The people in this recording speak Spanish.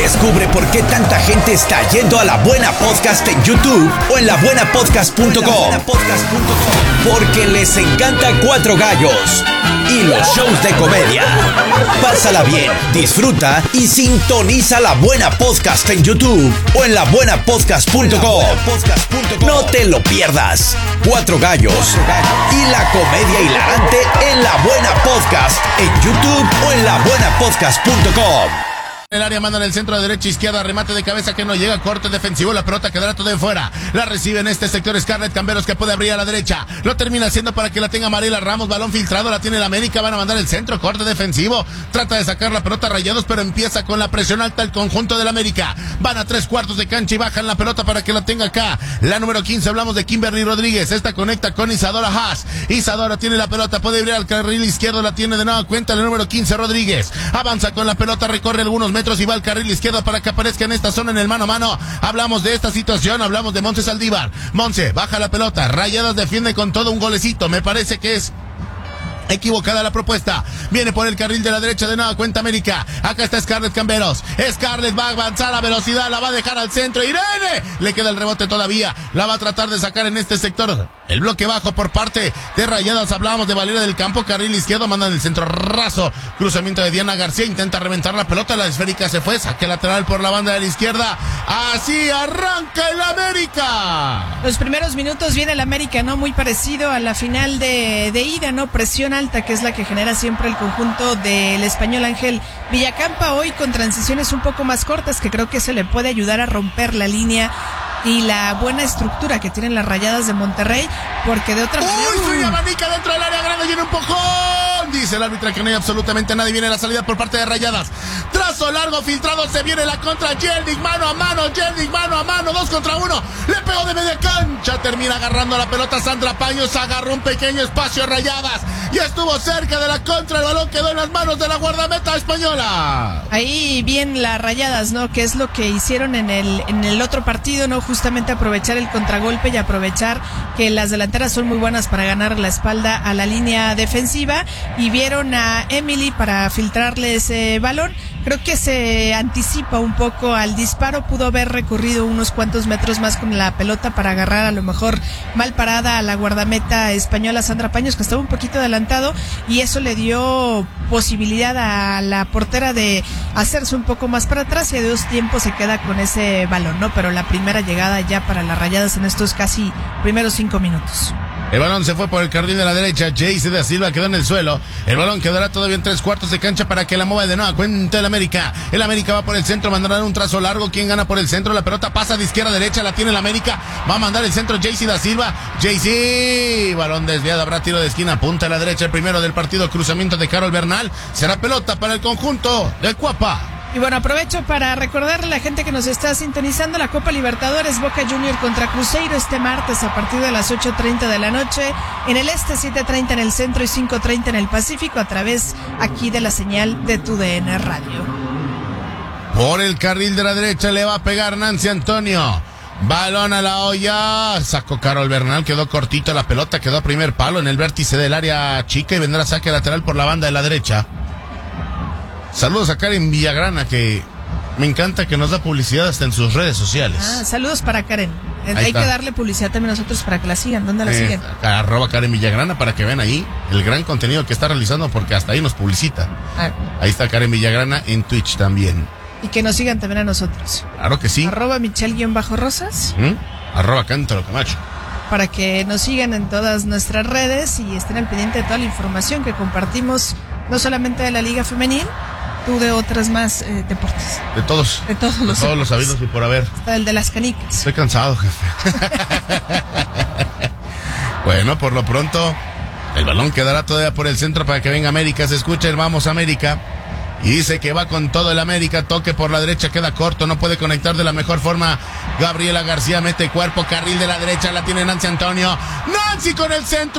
Descubre por qué tanta gente está yendo a La Buena Podcast en YouTube o en labuenapodcast.com. Porque les encanta Cuatro Gallos y los shows de comedia. Pásala bien, disfruta y sintoniza La Buena Podcast en YouTube o en labuenapodcast.com. No te lo pierdas. Cuatro Gallos y la comedia hilarante en La Buena Podcast en YouTube o en labuenapodcast.com. El área manda en el centro de derecha, izquierda, remate de cabeza que no llega, corte defensivo, la pelota quedará todo de fuera. La recibe en este sector Scarlett Camberos que puede abrir a la derecha. Lo termina haciendo para que la tenga Mariela Ramos, balón filtrado, la tiene el América, van a mandar el centro, corte defensivo. Trata de sacar la pelota Rayados, pero empieza con la presión alta el conjunto del América. Van a 3/4 de cancha y bajan la pelota para que la tenga acá. La número 15, hablamos de Kimberly Rodríguez, esta conecta con Isadora Haas. Isadora tiene la pelota, puede abrir al carril izquierdo, la tiene de nueva cuenta el número 15 Rodríguez. Avanza con la pelota, recorre algunos metros y va al carril izquierdo para que aparezca en esta zona en el mano a mano. Hablamos de esta situación, hablamos de Monse Saldívar. Monse baja la pelota, Rayadas defiende con todo un golecito. Me parece que es equivocada la propuesta. Viene por el carril de la derecha de nueva cuenta América. Acá está Scarlett Camberos. Scarlett va a avanzar a velocidad, la va a dejar al centro. Irene le queda el rebote todavía. La va a tratar de sacar en este sector. El bloque bajo por parte de Rayadas. Hablábamos de Valeria del Campo, carril izquierdo, mandan el centro raso. Cruzamiento de Diana García, intenta reventar la pelota. La esférica se fue, saque lateral por la banda de la izquierda. Así arranca el América. Los primeros minutos viene el América, ¿no? Muy parecido a la final de ida, ¿no? Presión alta, que es la que genera siempre el conjunto del español Ángel Villacampa, hoy con transiciones un poco más cortas, que creo que se le puede ayudar a romper la línea y la buena estructura que tienen las Rayadas de Monterrey, porque de otra manera... ¡Uy! Se abanica dentro del área grande y un empujón. Dice el árbitro que no hay absolutamente nada y viene la salida por parte de Rayadas. Trazo largo, filtrado, se viene la contra. Jelnik mano a mano, 2 contra 1. Le pegó de media cancha, termina agarrando la pelota Sandra Paños, agarró un pequeño espacio a Rayadas. Ya estuvo cerca de la contra, el balón quedó en las manos de la guardameta española. Ahí bien las Rayadas, ¿no? Que es lo que hicieron en el otro partido, ¿no? Justamente aprovechar el contragolpe y aprovechar que las delanteras son muy buenas para ganar la espalda a la línea defensiva, y vieron a Emily para filtrarle ese balón. Creo que se anticipa un poco al disparo, pudo haber recorrido unos cuantos metros más con la pelota para agarrar a lo mejor mal parada a la guardameta española Sandra Paños, que estaba un poquito adelantado, y eso le dio posibilidad a la portera de hacerse un poco más para atrás, y a 2 tiempos se queda con ese balón, ¿no? Pero la primera llegada ya para las Rayadas en estos casi primeros 5 minutos. El balón se fue por el carril de la derecha. Jayce da Silva quedó en el suelo. El balón quedará todavía en 3/4 de cancha para que la mueva de nueva cuenta el América. El América va por el centro, mandarán un trazo largo. ¿Quién gana por el centro? La pelota pasa de izquierda a derecha, la tiene el América. Va a mandar el centro Jayce da Silva. Jayce, balón desviado, habrá tiro de esquina, punta a la derecha. El primero del partido, cruzamiento de Carol Bernal. Será pelota para el conjunto de Cuapa. Y bueno, aprovecho para recordarle a la gente que nos está sintonizando la Copa Libertadores Boca Junior contra Cruzeiro este martes a partir de las 8:30 de la noche en el este, 7:30 en el centro y 5:30 en el Pacífico, a través aquí de la señal de TUDN Radio. Por el carril de la derecha le va a pegar Nancy Antonio. Balón a la olla, sacó Carol Bernal, quedó cortito la pelota, quedó a primer palo en el vértice del área chica y vendrá saque lateral por la banda de la derecha. Saludos a Karen Villagrana, que me encanta que nos da publicidad hasta en sus redes sociales. Saludos para Karen. Hay que darle publicidad también nosotros para que la sigan. ¿Dónde la siguen? @Karen Villagrana, para que vean ahí el gran contenido que está realizando, porque hasta ahí nos publicita. Ahí está Karen Villagrana en Twitch también. Y que nos sigan también a nosotros. Claro que sí. @Michelle_Rosas. @Cántaro Camacho. Para que nos sigan en todas nuestras redes y estén al pendiente de toda la información que compartimos, no solamente de la Liga Femenil, tú de otras más deportes. De todos los sabidos y por haber. Hasta el de las canicas. Estoy cansado, jefe. Bueno, por lo pronto, el balón quedará todavía por el centro para que venga América. Se escucha el vamos América. Y dice que va con todo el América. Toque por la derecha, queda corto, no puede conectar de la mejor forma. Gabriela García mete cuerpo, carril de la derecha, la tiene Nancy Antonio. Nancy con el centro.